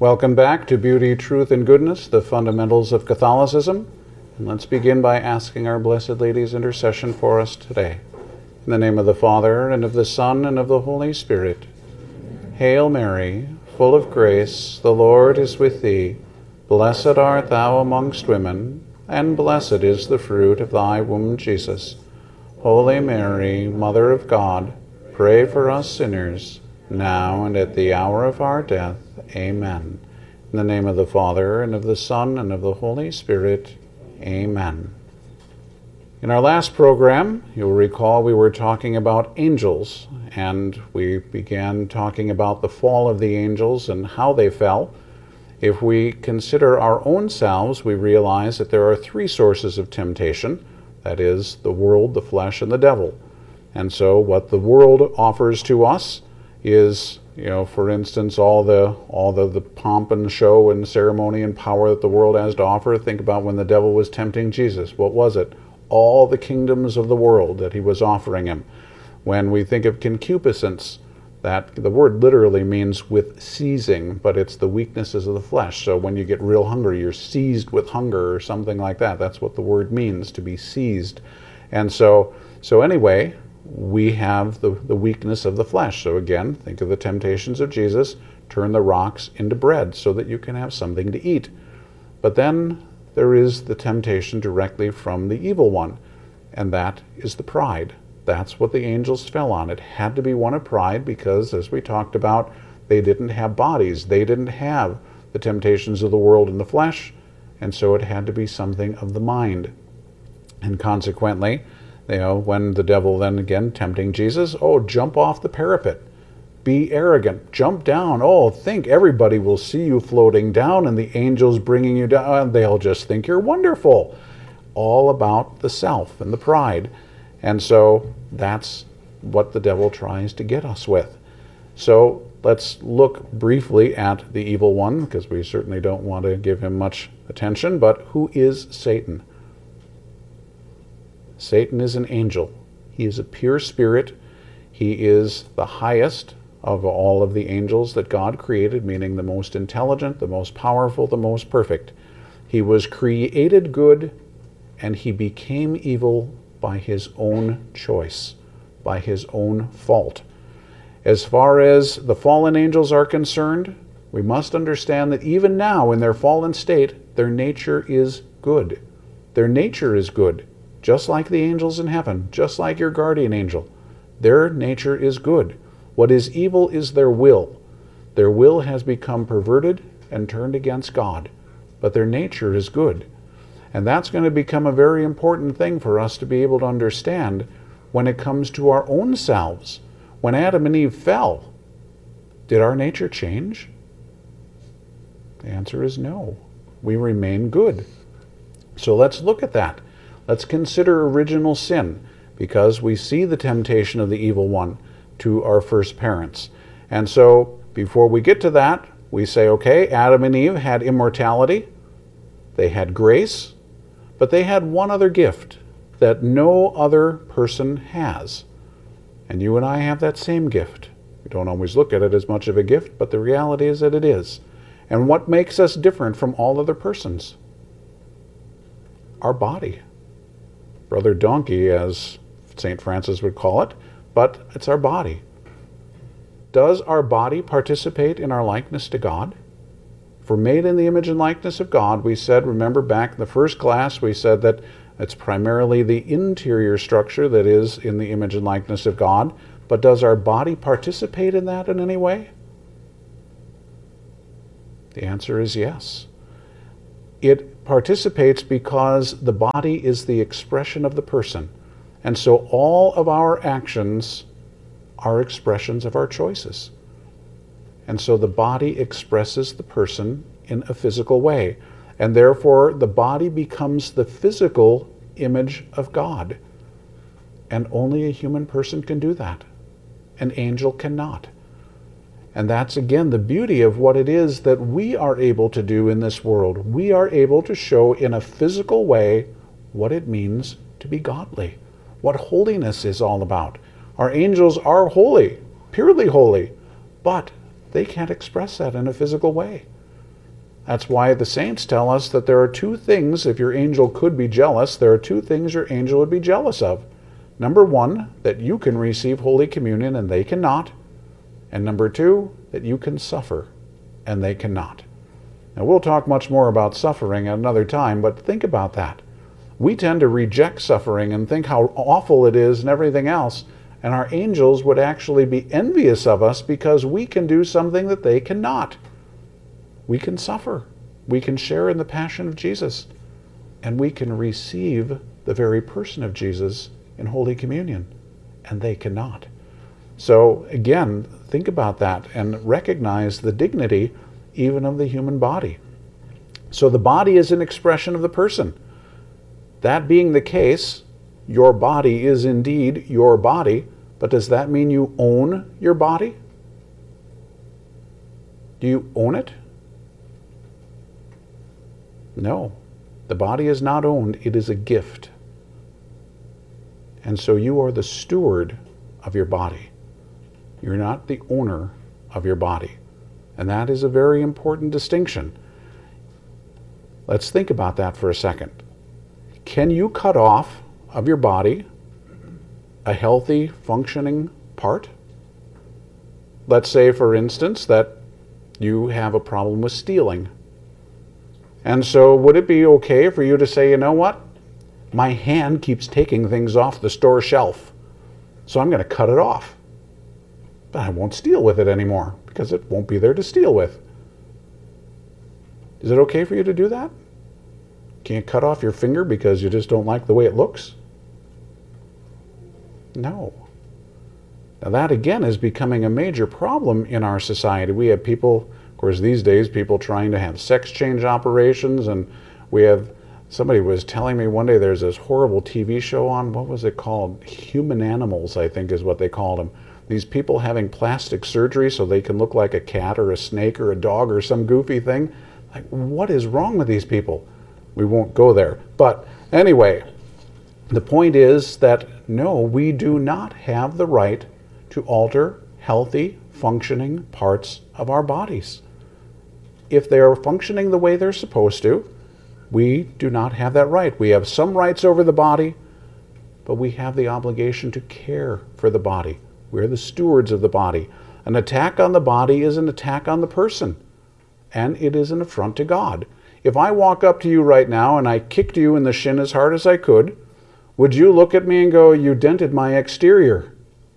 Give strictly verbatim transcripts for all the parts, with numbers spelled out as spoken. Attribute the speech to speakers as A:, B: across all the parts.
A: Welcome back to Beauty, Truth, and Goodness, the Fundamentals of Catholicism. And let's begin by asking our Blessed Lady's intercession for us today. In the name of the Father, and of the Son, and of the Holy Spirit. Hail Mary, full of grace, the Lord is with thee. Blessed art thou amongst women, and blessed is the fruit of thy womb, Jesus. Holy Mary, Mother of God, pray for us sinners, now and at the hour of our death. Amen. In the name of the Father, and of the Son, and of the Holy Spirit. Amen. In our last program, you'll recall we were talking about angels, and we began talking about the fall of the angels and how they fell. If we consider our own selves, we realize that there are three sources of temptation. That is, the world, the flesh, and the devil. And so what the world offers to us is, you know, for instance, all the all the, the pomp and show and ceremony and power that the world has to offer. Think about when the devil was tempting Jesus. What was it? All the kingdoms of the world that he was offering him. When we think of concupiscence, that the word literally means with seizing, but it's the weaknesses of the flesh. So when you get real hungry, you're seized with hunger or something like that. That's what the word means, to be seized. And so, so anyway, we have the, the weakness of the flesh. So again, think of the temptations of Jesus. Turn the rocks into bread so that you can have something to eat. But then there is the temptation directly from the evil one, and that is the pride. That's what the angels fell on. It had to be one of pride because, as we talked about, they didn't have bodies. They didn't have the temptations of the world in the flesh, and so it had to be something of the mind. And consequently, you know, when the devil then again tempting Jesus, oh, jump off the parapet. Be arrogant. Jump down. Oh, think everybody will see you floating down and the angels bringing you down. They'll just think you're wonderful. All about the self and the pride. And so that's what the devil tries to get us with. So let's look briefly at the evil one, because we certainly don't want to give him much attention. But who is Satan? Satan is an angel. He is a pure spirit. He is the highest of all of the angels that God created, meaning the most intelligent, the most powerful, the most perfect. He was created good, and he became evil by his own choice, by his own fault. As far as the fallen angels are concerned, we must understand that even now in their fallen state, their nature is good. Their nature is good. Just like the angels in heaven, just like your guardian angel. Their nature is good. What is evil is their will. Their will has become perverted and turned against God, but their nature is good. And that's going to become a very important thing for us to be able to understand when it comes to our own selves. When Adam and Eve fell, did our nature change? The answer is no. We remain good. So let's look at that. Let's consider original sin, because we see the temptation of the evil one to our first parents. And so before we get to that, we say, okay, Adam and Eve had immortality, they had grace, but they had one other gift that no other person has. And you and I have that same gift. We don't always look at it as much of a gift, but the reality is that it is. And what makes us different from all other persons? Our body. Brother donkey, as Saint Francis would call it, but it's our body. Does our body participate in our likeness to God? If we're made in the image and likeness of God, we said, remember back in the first class, we said that it's primarily the interior structure that is in the image and likeness of God, but does our body participate in that in any way? The answer is yes. It participates because the body is the expression of the person. And so all of our actions are expressions of our choices. And so the body expresses the person in a physical way. And therefore the body becomes the physical image of God. And only a human person can do that. An angel cannot. And that's, again, the beauty of what it is that we are able to do in this world. We are able to show in a physical way what it means to be godly, what holiness is all about. Our angels are holy, purely holy, but they can't express that in a physical way. That's why the saints tell us that there are two things, if your angel could be jealous, there are two things your angel would be jealous of. Number one, that you can receive Holy Communion and they cannot. And number two, that you can suffer and they cannot. Now, we'll talk much more about suffering at another time, but think about that. We tend to reject suffering and think how awful it is and everything else, and our angels would actually be envious of us because we can do something that they cannot. We can suffer. We can share in the passion of Jesus, and we can receive the very person of Jesus in Holy Communion, and they cannot. So again, think about that and recognize the dignity even of the human body. So the body is an expression of the person. That being the case, your body is indeed your body, but does that mean you own your body? Do you own it? No. The body is not owned, it is a gift. And so you are the steward of your body. You're not the owner of your body. And that is a very important distinction. Let's think about that for a second. Can you cut off of your body a healthy, functioning part? Let's say, for instance, that you have a problem with stealing. And so would it be okay for you to say, you know what? My hand keeps taking things off the store shelf, so I'm going to cut it off. But I won't steal with it anymore because it won't be there to steal with. Is it okay for you to do that? Can't cut off your finger because you just don't like the way it looks? No. Now that again is becoming a major problem in our society. We have people, of course these days, people trying to have sex change operations, and we have, somebody was telling me one day there's this horrible T V show on, what was it called? Human Animals, I think is what they called them. These people having plastic surgery so they can look like a cat or a snake or a dog or some goofy thing. Like, what is wrong with these people? We won't go there. But anyway, the point is that no, we do not have the right to alter healthy, functioning parts of our bodies. If they are functioning the way they're supposed to, we do not have that right. We have some rights over the body, but we have the obligation to care for the body. We're the stewards of the body. An attack on the body is an attack on the person, and it is an affront to God. If I walk up to you right now and I kicked you in the shin as hard as I could, would you look at me and go, you dented my exterior?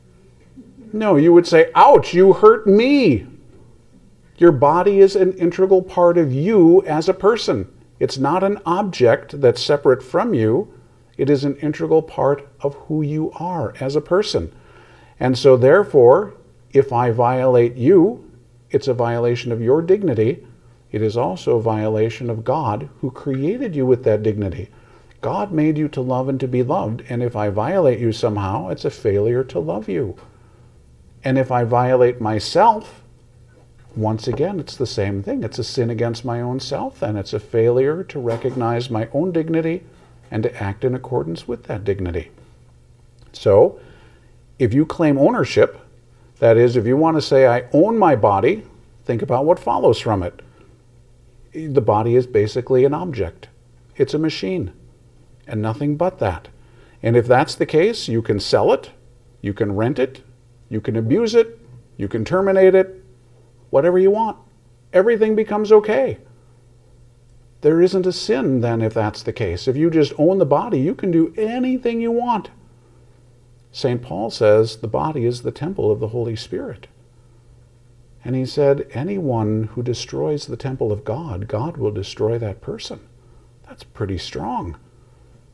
A: No, you would say, ouch, you hurt me. Your body is an integral part of you as a person. It's not an object that's separate from you. It is an integral part of who you are as a person. And so therefore, if I violate you, it's a violation of your dignity. It is also a violation of God, who created you with that dignity. God made you to love and to be loved, and if I violate you somehow, it's a failure to love you. And if I violate myself, once again, it's the same thing. It's a sin against my own self, and it's a failure to recognize my own dignity and to act in accordance with that dignity. So, if you claim ownership, that is, if you want to say, I own my body, think about what follows from it. The body is basically an object. It's a machine, and nothing but that. And if that's the case, you can sell it, you can rent it, you can abuse it, you can terminate it, whatever you want. Everything becomes okay. There isn't a sin then if that's the case. If you just own the body, you can do anything you want. Saint Paul says the body is the temple of the Holy Spirit. And he said, anyone who destroys the temple of God, God will destroy that person. That's pretty strong.